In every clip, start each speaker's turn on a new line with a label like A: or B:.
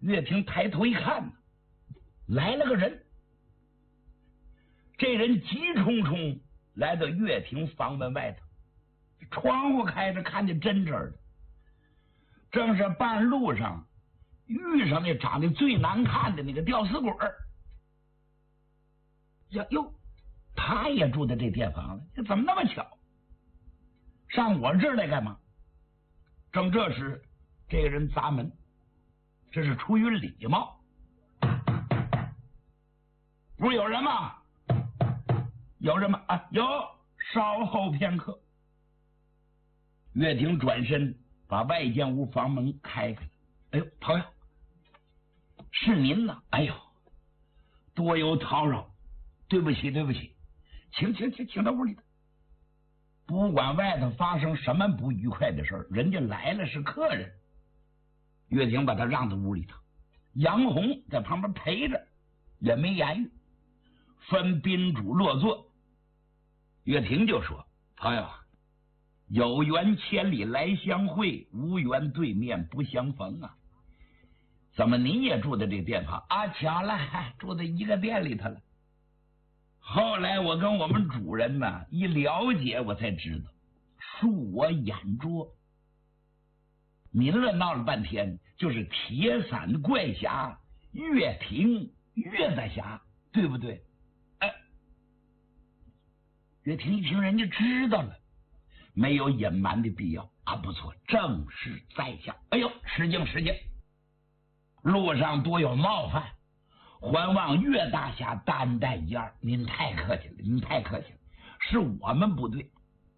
A: 岳霆抬头一看，来了个人。这人急冲冲来到岳霆房门外头，窗户开着，看见真真的，正是半路上遇上那长得最难看的那个吊死鬼儿。哟，他也住在这店房了，怎么那么巧？上我这儿来干嘛？正这时，这个人砸门，这是出于礼貌。不是有人吗？有人吗？啊，有，稍后片刻。岳霆转身把外间屋房门开开了。哎呦，朋友，是您呐！哎呦，多有叨扰，对不起，对不起，请到屋里头。不管外头发生什么不愉快的事，人家来了是客人。岳霆把他让到屋里头，杨红在旁边陪着，也没言语，分宾主落座。岳霆就说：“朋友，有缘千里来相会，无缘对面不相逢啊！怎么您也住在这店房啊？巧了，住在一个店里头了。后来我跟我们主人呢一了解，我才知道，恕我眼拙。您这闹了半天，就是铁伞怪侠岳霆岳大侠，对不对？”岳霆一听人家知道了，没有隐瞒的必要啊！不错，正是在下。哎呦，失敬失敬，路上多有冒犯，还望岳大侠担待一二。您太客气了，您太客气了，是我们不对。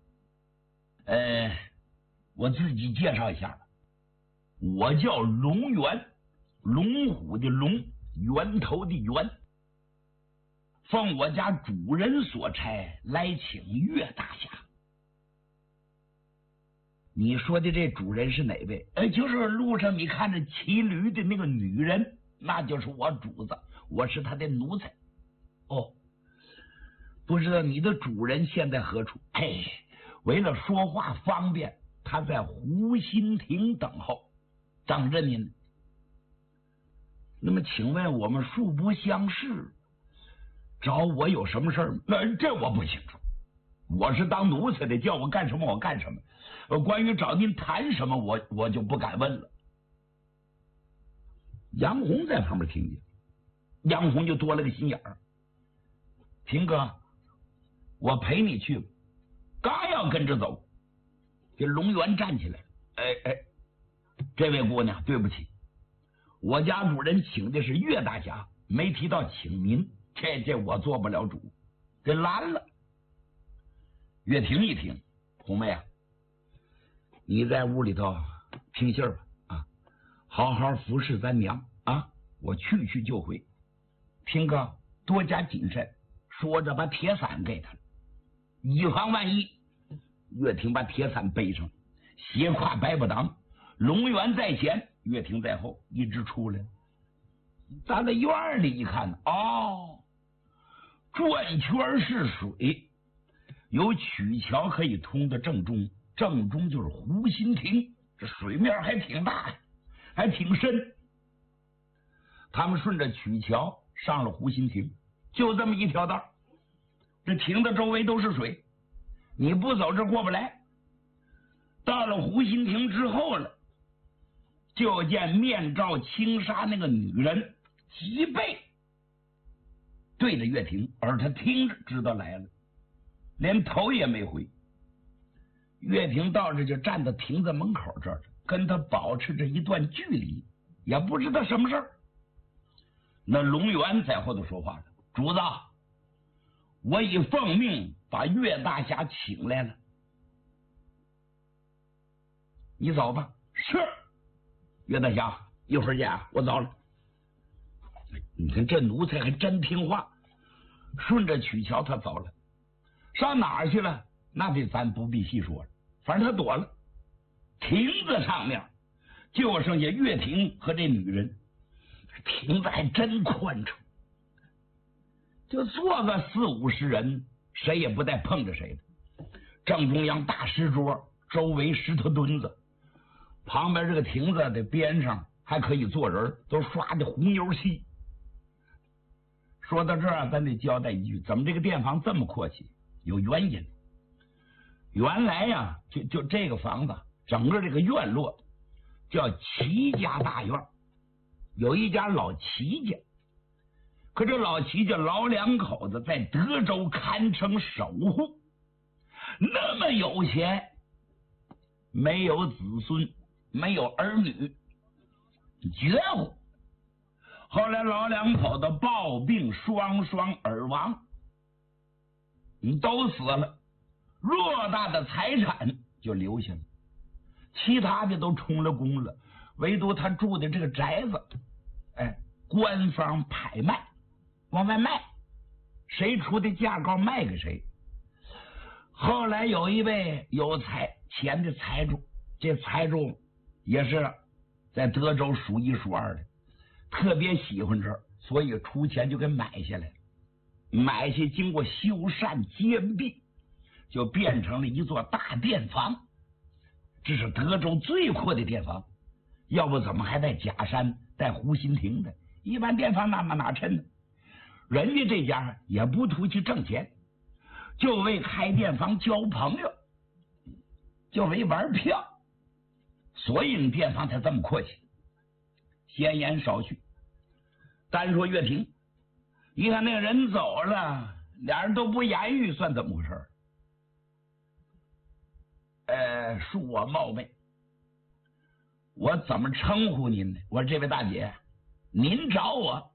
A: 我自己介绍一下吧，我叫龙源，龙虎的龙，源头的源。奉我家主人所差来请岳大侠。你说的这主人是哪位？就是路上你看着骑驴的那个女人，那就是我主子，我是他的奴才。哦，不知道你的主人现在何处？为了说话方便，他在湖心亭等候，等着您。那么请问我们素不相识，找我有什么事儿？这我不清楚，我是当奴才的，叫我干什么我干什么。关于找您谈什么，我就不敢问了。杨红在旁边听见，杨红就多了个心眼儿。霆哥，我陪你去吧。刚要跟着走，这龙源站起来，这位姑娘，对不起，我家主人请的是岳大侠，没提到请您。这我做不了主，给拦了。岳霆一听，红妹啊，你在屋里头听信吧啊，好好服侍咱娘啊，我去就回。霆哥多加谨慎，说着把铁伞给他了，以防万一。岳霆把铁伞背上，斜挎白不挡，龙源在前，岳霆在后，一直出来。咱在院里一看，哦，转圈是水，有曲桥可以通到正中，正中就是湖心亭，这水面还挺大呀，还挺深。他们顺着曲桥上了湖心亭，就这么一条道，这亭子周围都是水，你不走这过不来。到了湖心亭之后了，就见面罩轻纱那个女人脊背对着岳霆，而他听着知道来了，连头也没回。岳霆到这就站在亭子门口这儿，跟他保持着一段距离，也不知道什么事儿。那龙源在后头说话了：“主子，我已奉命把岳大侠请来了，你走吧。”是，岳大侠，一会儿见啊，我走了。你看这奴才还真听话，顺着曲桥他走了，上哪儿去了？那这咱不必细说了，反正他躲了。亭子上面就剩下岳霆和这女人，亭子还真宽敞，就坐个40-50人，谁也不带碰着谁的。正中央大石桌，周围石头墩子，旁边这个亭子的边上还可以做人，都刷的红油漆。说到这儿，咱得交代一句，怎么这个店房这么阔气？有原因。原来呀，就这个房子，整个这个院落叫齐家大院，有一家老齐家。可这老齐家老两口子在德州堪称首户，那么有钱，没有子孙，没有儿女，绝户。后来老两口子暴病，双双而亡，都死了，偌大的财产就留下了，其他的都充了公了，唯独他住的这个宅子，官方拍卖，往外卖，谁出的价高卖给谁。后来有一位有钱的财主，这财主也是在德州数一数二的，特别喜欢这儿，所以出钱就给买下来，买下经过修缮坚壁，就变成了一座大店房。这是德州最阔的店房，要不怎么还带假山带湖心亭的？一般店房哪称呢？人家这家也不图去挣钱，就为开店房交朋友，就为玩票，所以店房才这么阔气。闲言少叙，单说岳霆，你看那个人走了，俩人都不言语，算怎么回事？恕我冒昧，我怎么称呼您呢？我说这位大姐，您找我，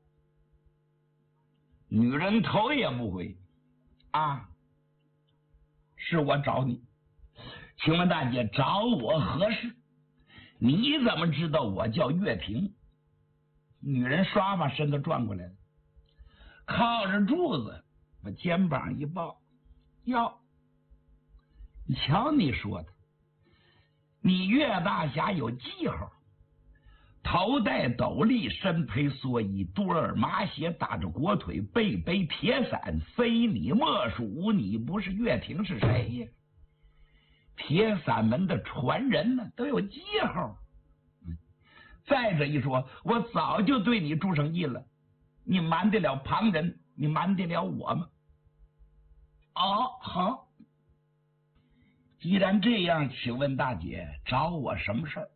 A: 女人头也不回啊，是我找你，请问大姐找我何事？你怎么知道我叫岳霆？女人唰把身子转过来了，靠着柱子把肩膀一抱，哟，你瞧你说的，你岳大侠有记号，头戴斗笠，身披蓑衣，多尔麻鞋，打着裹腿，背背铁伞，非你莫属。你不是岳霆是谁呀？铁伞门的传人呢，都有记号。再者一说，我早就对你注上意了，你瞒得了旁人，你瞒得了我吗？哦，好，既然这样，请问大姐找我什么事儿？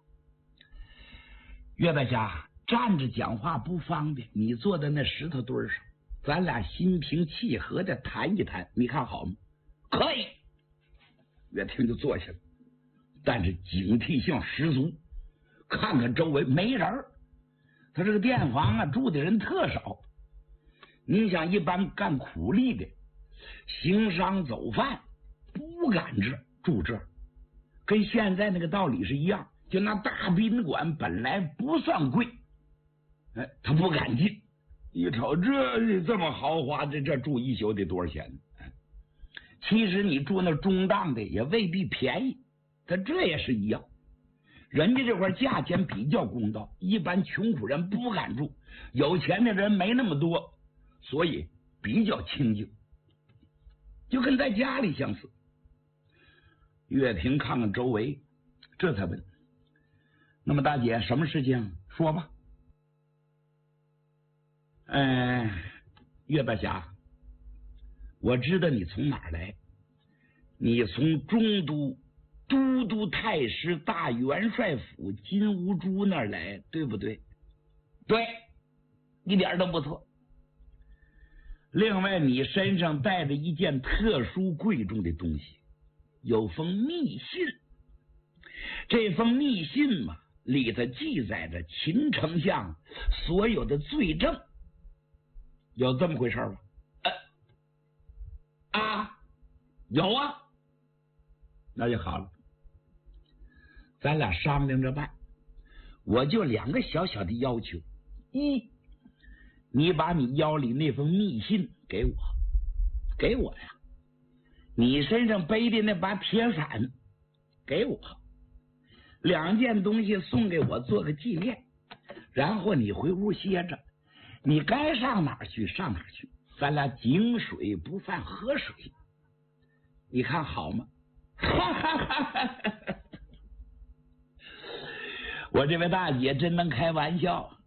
A: 岳大侠，站着讲话不方便，你坐在那石头墩上，咱俩心平气和的谈一谈，你看好吗？可以。岳霆就坐下了，但是警惕性十足，看看周围没人，他这个店房啊，住的人特少。你想一般干苦力的行商走贩不敢住这儿，跟现在那个道理是一样。就那大宾馆本来不算贵，他不敢进。一瞅这么豪华的，这住一宿得多少钱呢？其实你住那中档的也未必便宜，他这也是一样。人家这块价钱比较公道，一般穷苦人不敢住，有钱的人没那么多，所以比较清静，就跟在家里相似。岳霆看看周围，这才问：那么大姐，什么事情？说吧。岳大侠，我知道你从哪儿来，你从中都太师大元帅府金乌珠那儿来，对不对？对，一点都不错。另外，你身上带着一件特殊贵重的东西，有封密信。这封密信嘛，里头记载着秦丞相所有的罪证，有这么回事吗？有啊，那就好了，咱俩商量着办。我就两个小小的要求：一，你把你腰里那封密信给我呀；你身上背的那把铁伞给我，两件东西送给我做个纪念。然后你回屋歇着，你该上哪儿去上哪儿去，咱俩井水不犯河水，你看好吗？ 我这位大姐真能开玩笑，